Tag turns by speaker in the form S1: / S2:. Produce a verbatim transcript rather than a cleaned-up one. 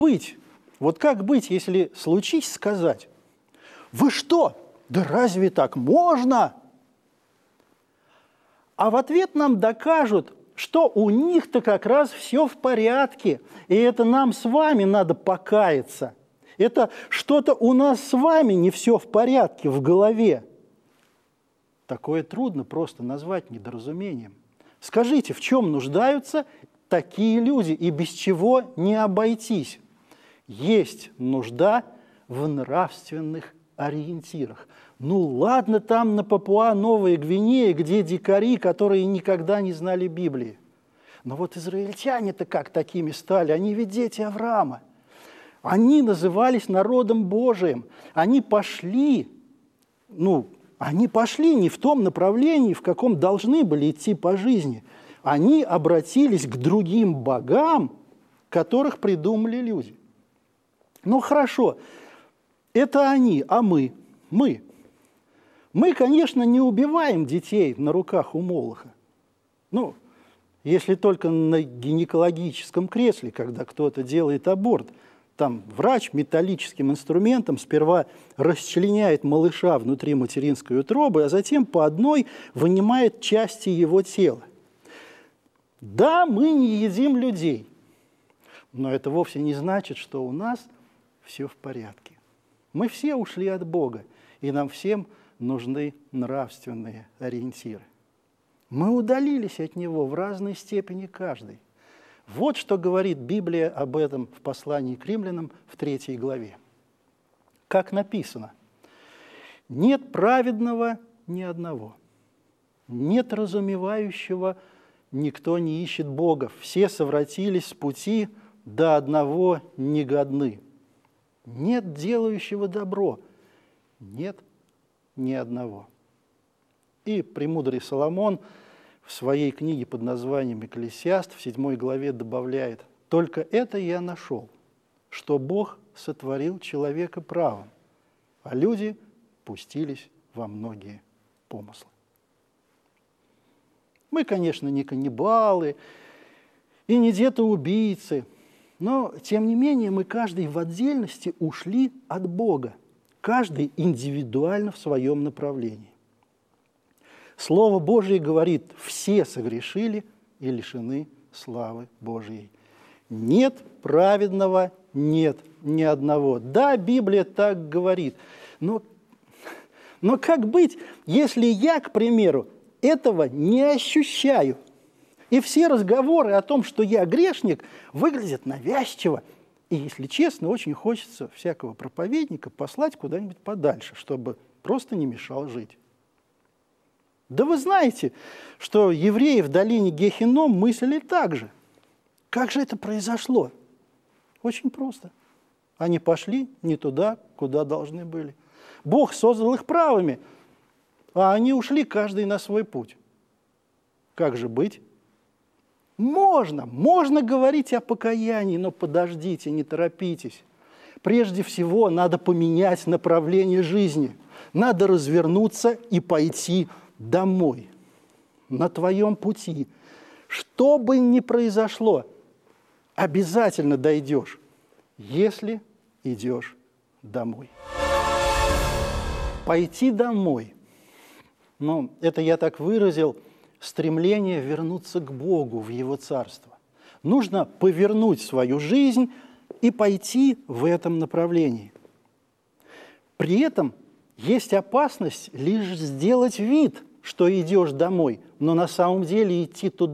S1: быть? Вот как быть, если случись сказать: «Вы что? Да разве так можно?» А в ответ нам докажут, что у них-то как раз все в порядке, и это нам с вами надо покаяться. Это что-то у нас с вами не все в порядке в голове. Такое трудно просто назвать недоразумением. Скажите, в чем нуждаются такие люди и без чего не обойтись? Есть нужда в нравственных ориентирах. Ну ладно, там на Папуа-Новой Гвинее, где дикари, которые никогда не знали Библии. Но вот израильтяне-то как такими стали? Они ведь дети Авраама. Они назывались народом Божиим. Они пошли, ну, они пошли не в том направлении, в каком должны были идти по жизни. Они обратились к другим богам, которых придумали люди. Ну хорошо, это они, а мы? Мы. Мы, конечно, не убиваем детей на руках у Молоха. Ну, если только на гинекологическом кресле, когда кто-то делает аборт. Там врач металлическим инструментом сперва расчленяет малыша внутри материнской утробы, а затем по одной вынимает части его тела. Да, мы не едим людей, но это вовсе не значит, что у нас все в порядке. Мы все ушли от Бога, и нам всем нужны нравственные ориентиры. Мы удалились от Него в разной степени каждый. Вот что говорит Библия об этом в послании к римлянам в третьей главе. Как написано: «Нет праведного ни одного, нет разумевающего, никто не ищет Бога, все совратились с пути, до одного негодны. Нет делающего добро, нет ни одного». И премудрый Соломон в своей книге под названием «Экклесиаст» в седьмой главе добавляет: «Только это я нашел, что Бог сотворил человека правым, а люди пустились во многие помыслы». Мы, конечно, не каннибалы и не детоубийцы, но, тем не менее, мы каждый в отдельности ушли от Бога, каждый индивидуально в своем направлении. Слово Божие говорит: все согрешили и лишены славы Божьей. Нет праведного, нет ни одного. Да, Библия так говорит. Но, но как быть, если я, к примеру, этого не ощущаю? И все разговоры о том, что я грешник, выглядят навязчиво. И, если честно, очень хочется всякого проповедника послать куда-нибудь подальше, чтобы просто не мешал жить. Да вы знаете, что евреи в долине Гехинном мыслили так же. Как же это произошло? Очень просто. Они пошли не туда, куда должны были. Бог создал их правыми, а они ушли каждый на свой путь. Как же быть? Можно, можно говорить о покаянии, но подождите, не торопитесь. Прежде всего, надо поменять направление жизни. Надо развернуться и пойти домой, на твоем пути. Что бы ни произошло, обязательно дойдешь, если идешь домой. Пойти домой. Ну, это я так выразил стремление вернуться к Богу в Его Царство. Нужно повернуть свою жизнь и пойти в этом направлении. При этом есть опасность лишь сделать вид, что идешь домой, но на самом деле идти туда